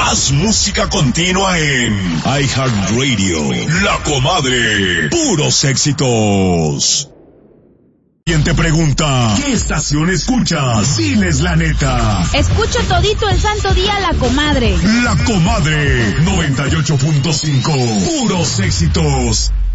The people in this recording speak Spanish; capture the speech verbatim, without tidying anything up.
Más música continua en iHeartRadio. La Comadre. Puros éxitos. ¿Quién te pregunta qué estación escuchas? Diles la neta. Escucho todito el santo día La Comadre. La Comadre noventa y ocho punto cinco. Puros éxitos.